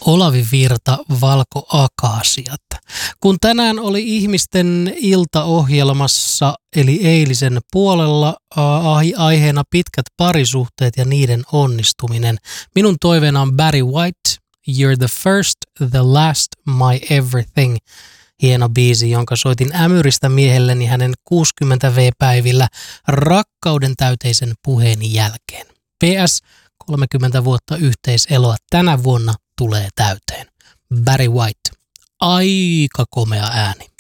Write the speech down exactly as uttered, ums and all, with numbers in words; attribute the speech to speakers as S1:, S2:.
S1: Olavi Virta, Valkoakaasiat. Kun tänään oli ihmisten iltaohjelmassa, eli eilisen puolella, aiheena pitkät parisuhteet ja niiden onnistuminen. Minun toiveena on Barry White, You're the First, the Last, My Everything. Hieno biisi, jonka soitin ämyristä miehelleni hänen kuusikymmentä vuotispäivillä rakkauden täyteisen puheeni jälkeen. P S. kolmekymmentä vuotta yhteiseloa tänä vuonna tulee täyteen. Barry White. Aika komea ääni.